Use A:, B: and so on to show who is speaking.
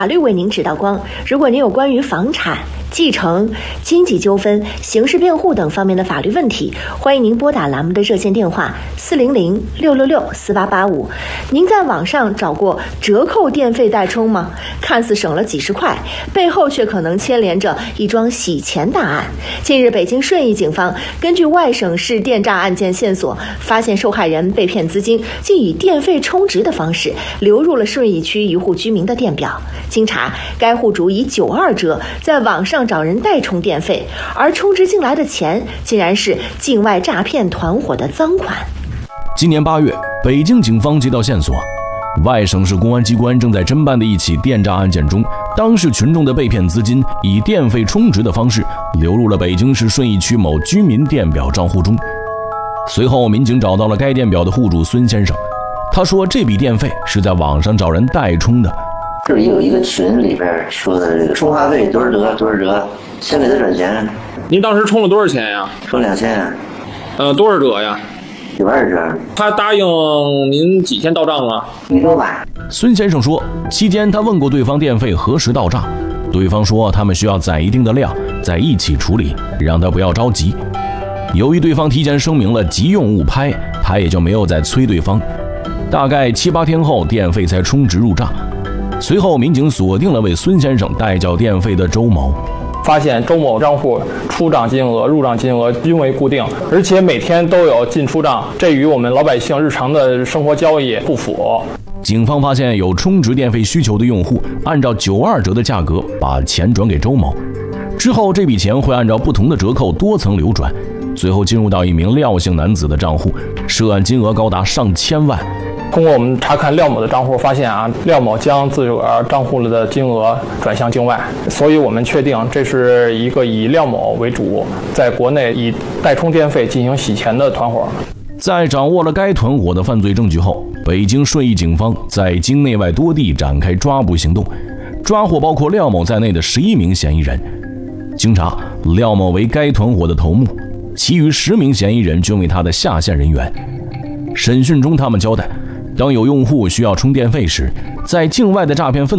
A: 法律为您指导光。如果您有关于房产、继承、经济纠纷、刑事辩护等方面的法律问题，欢迎您拨打栏目的热线电话400-666-4885。您在网上找过折扣电费代充吗？看似省了几十块，背后却可能牵连着一桩洗钱大案。近日，北京顺义警方根据外省市电诈案件线索，发现受害人被骗资金，竟以电费充值的方式流入了顺义区一户居民的电表。经查，该户主以92折在网上找人代充电费，而充值进来的钱竟然是境外诈骗团伙的赃款。
B: 今年8月，北京警方接到线索，外省市公安机关正在侦办的一起电诈案件中，当事群众的被骗资金以电费充值的方式流入了北京市顺义区某居民电表账户中。随后，民警找到了该电表的户主孙先生，他说这笔电费是在网上找人代充的。
C: 就是有一个群里边说的这个充话费多少折，先给他转钱。
D: 您当时充了多少钱呀？
C: 充2000。
D: 多少折呀
C: ？120折。
D: 他答应您几天到账了
C: ？1周吧。
B: 孙先生说，期间他问过对方电费何时到账，对方说他们需要载一定的量，再一起处理，让他不要着急。由于对方提前声明了急用勿拍，他也就没有再催对方。大概7、8天后，电费才充值入账。随后，民警锁定了为孙先生代缴电费的周某，
E: 发现周某账户出账金额、入账金额均为固定，而且每天都有进出账，这与我们老百姓日常的生活交易不符。
B: 警方发现有充值电费需求的用户，按照92折的价格把钱转给周某，之后这笔钱会按照不同的折扣多层流转，最后进入到一名廖姓男子的账户，涉案金额高达上千万。
E: 通过我们查看廖某的账户，发现廖某将自个儿账户的金额转向境外，所以我们确定这是一个以廖某为主，在国内以代充电费进行洗钱的团伙。
B: 在掌握了该团伙的犯罪证据后，北京顺义警方在京内外多地展开抓捕行动，抓获包括廖某在内的11名嫌疑人。经查，廖某为该团伙的头目，其余10名嫌疑人均为他的下线人员。审讯中，他们交代，当有用户需要充电费时，在境外的诈骗分